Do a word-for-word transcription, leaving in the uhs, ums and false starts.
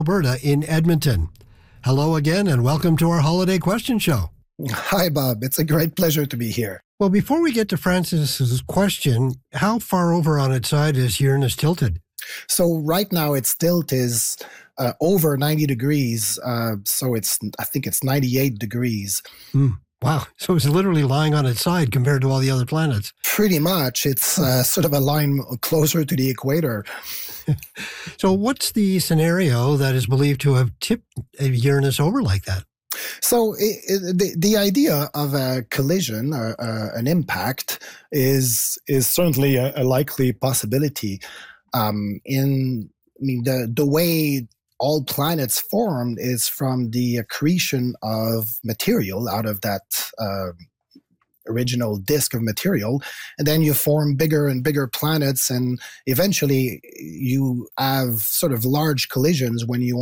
Alberta in Edmonton. Hello again and welcome to our holiday question show. Hi, Bob. It's a great pleasure to be here. Well, before we get to Francis's question, how far over on its side is Uranus tilted? So right now its tilt is uh, over ninety degrees. Uh, so it's, I think it's ninety-eight degrees. Mm, wow. So it's literally lying on its side compared to all the other planets. Pretty much. It's uh, sort of a line closer to the equator. So what's the scenario that is believed to have tipped Uranus over like that? So it, it, the the idea of a collision or uh, an impact is is certainly a, a likely possibility. Um, in I mean the the way all planets formed is from the accretion of material out of that uh, original disk of material, and then you form bigger and bigger planets, and eventually you have sort of large collisions when you